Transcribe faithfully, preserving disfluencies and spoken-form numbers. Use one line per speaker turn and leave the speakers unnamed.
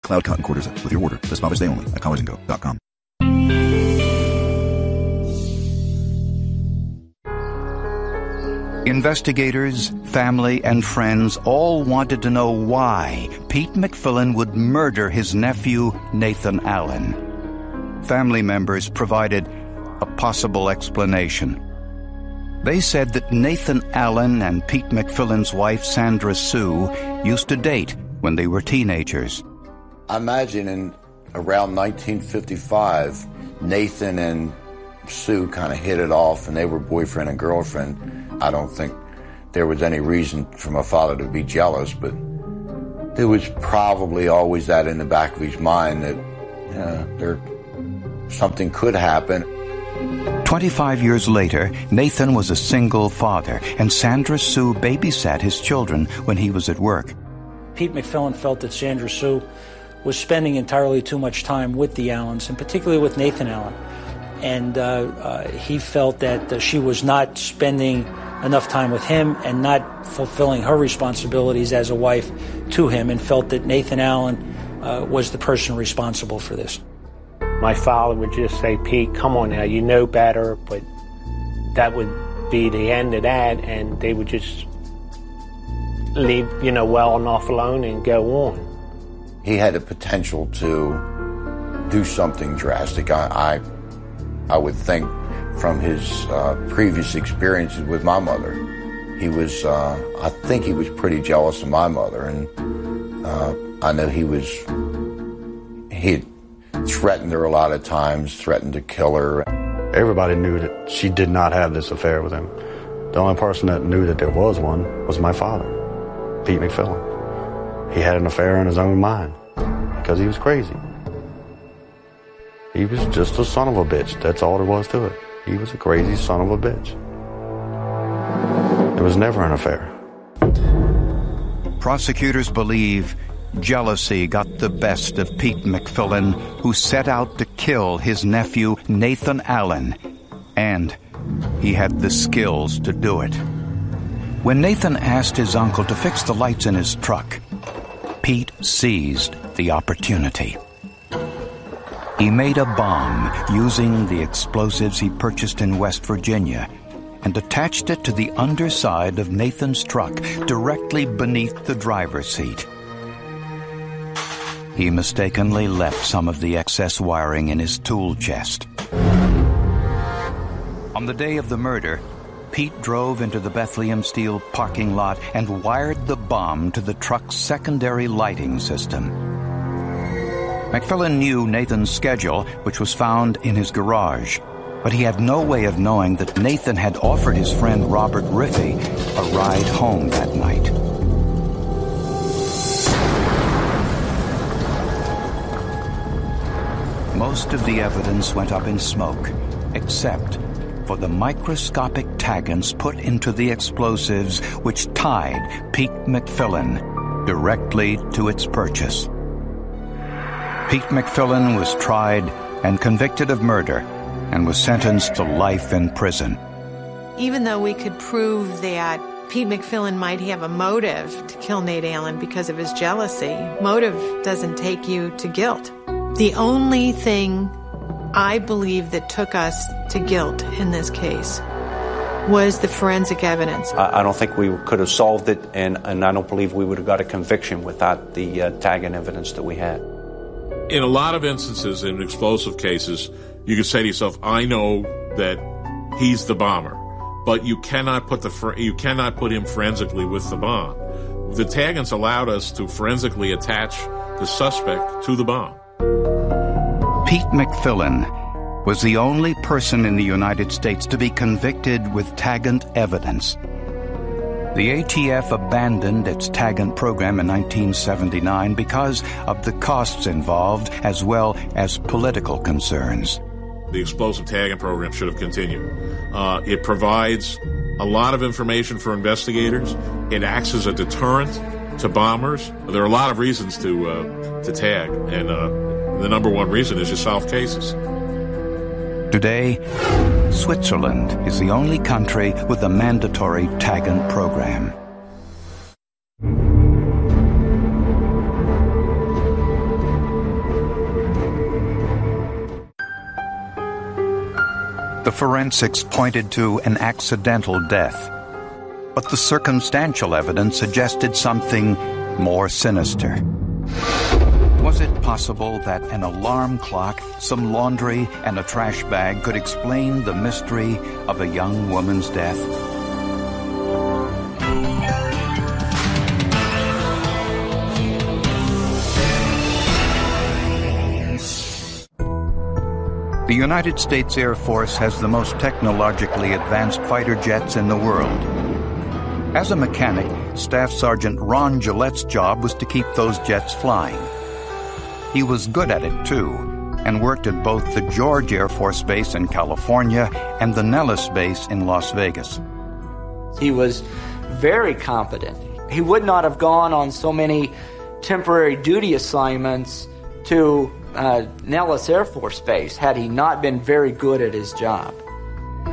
Cloud Cotton Quarters with your order this Father's Day only at collars and go dot com.
Investigators, family, and friends all wanted to know why Pete McFillan would murder his nephew, Nathan Allen. Family members provided a possible explanation. They said that Nathan Allen and Pete McFillan's wife, Sandra Sue, used to date when they were teenagers.
I imagine in around nineteen fifty-five, Nathan and Sue kind of hit it off, and they were boyfriend and girlfriend. I don't think there was any reason for my father to be jealous, but there was probably always that in the back of his mind that you know, there something could happen.
Twenty-five years later, Nathan was a single father, and Sandra Sue babysat his children when he was at work.
Pete McFillan felt that Sandra Sue was spending entirely too much time with the Allens, and particularly with Nathan Allen. And uh, uh, he felt that uh, she was not spending enough time with him and not fulfilling her responsibilities as a wife to him, and felt that Nathan Allen uh, was the person responsible for this.
My father would just say, Pete, come on now, you know better, but that would be the end of that, and they would just leave, you know, well enough alone and go on.
He had the potential to do something drastic. I, I, I would think from his uh, previous experiences with my mother. He was, uh, I think he was pretty jealous of my mother, and uh, I know he was, he had threatened her a lot of times, threatened to kill her.
Everybody knew that she did not have this affair with him. The only person that knew that there was one was my father, Pete McFillan. He had an affair in his own mind because he was crazy. He was just a son of a bitch. That's all there was to it. He was a crazy son of a bitch. It was never an affair.
Prosecutors believe jealousy got the best of Pete McFillan, who set out to kill his nephew, Nathan Allen, and he had the skills to do it. When Nathan asked his uncle to fix the lights in his truck, Pete seized the opportunity. He made a bomb using the explosives he purchased in West Virginia and attached it to the underside of Nathan's truck directly beneath the driver's seat. He mistakenly left some of the excess wiring in his tool chest. On the day of the murder, Pete drove into the Bethlehem Steel parking lot and wired the bomb to the truck's secondary lighting system. McFillan knew Nathan's schedule, which was found in his garage, but he had no way of knowing that Nathan had offered his friend Robert Riffey a ride home that night. Most of the evidence went up in smoke, except for the microscopic taggants put into the explosives which tied Pete McFillan directly to its purchase. Pete McFillan was tried and convicted of murder and was sentenced to life in prison.
Even though we could prove that Pete McFillan might have a motive to kill Nate Allen because of his jealousy, motive doesn't take you to guilt. The only thing I believe that took us to guilt in this case was the forensic evidence.
I don't think we could have solved it, and, and I don't believe we would have got a conviction without the uh, tagging evidence that we had.
In a lot of instances, in explosive cases, you can say to yourself, I know that he's the bomber, but you cannot put the fr- you cannot put him forensically with the bomb. The taggants allowed us to forensically attach the suspect to the bomb.
Pete McFillan was the only person in the United States to be convicted with taggant evidence. The A T F abandoned its taggant program in nineteen seventy-nine because of the costs involved as well as political concerns.
The explosive tagging program should have continued. Uh, it provides a lot of information for investigators. It acts as a deterrent to bombers. There are a lot of reasons to uh, to tag, and uh, the number one reason is you solve cases.
Today, Switzerland is the only country with a mandatory taggant program. The forensics pointed to an accidental death, but the circumstantial evidence suggested something more sinister. Was it possible that an alarm clock, some laundry, and a trash bag could explain the mystery of a young woman's death? The United States Air Force has the most technologically advanced fighter jets in the world. As a mechanic, Staff Sergeant Ron Gillette's job was to keep those jets flying. He was good at it, too, and worked at both the George Air Force Base in California and the Nellis Base in Las Vegas.
He was very competent. He would not have gone on so many temporary duty assignments to uh, Nellis Air Force Base had he not been very good at his job.